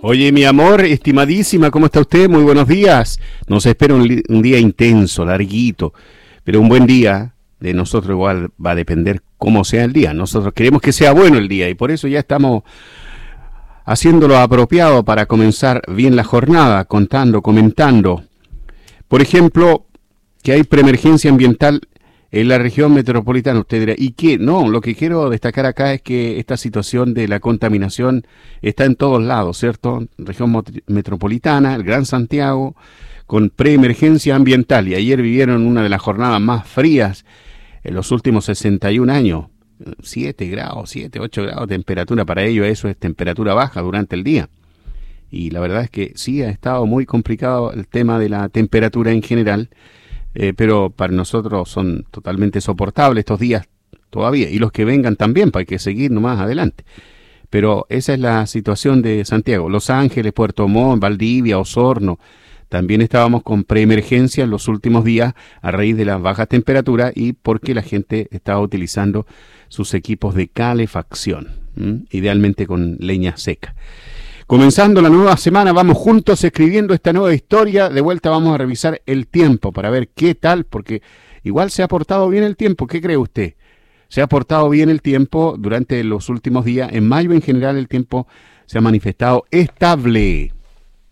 Oye, mi amor, estimadísima, ¿cómo está usted? Muy buenos días. Nos espera un día intenso, larguito, pero un buen día de nosotros igual va a depender cómo sea el día. Nosotros queremos que sea bueno el día y por eso ya estamos haciéndolo apropiado para comenzar bien la jornada, comentando. Por ejemplo, que hay preemergencia ambiental en la región metropolitana. Usted dirá, ¿y qué? No, lo que quiero destacar acá es que esta situación de la contaminación está en todos lados, ¿cierto? Región metropolitana, el Gran Santiago, con preemergencia ambiental. Y ayer vivieron una de las jornadas más frías en los últimos 61 años. 7 grados, 7, 8 grados de temperatura. Para ellos eso es temperatura baja durante el día. Y la verdad es que sí ha estado muy complicado el tema de la temperatura en general. Pero para nosotros son totalmente soportables estos días todavía, y los que vengan también, para que seguir nomás adelante. Pero esa es la situación de Santiago. Los Ángeles, Puerto Montt, Valdivia, Osorno, también estábamos con preemergencia en los últimos días a raíz de las bajas temperaturas y porque la gente estaba utilizando sus equipos de calefacción, idealmente con leña seca. Comenzando la nueva semana, vamos juntos escribiendo esta nueva historia. De vuelta vamos a revisar el tiempo para ver qué tal, porque igual se ha portado bien el tiempo. ¿Qué cree usted? Se ha portado bien el tiempo durante los últimos días. En mayo en general el tiempo se ha manifestado estable.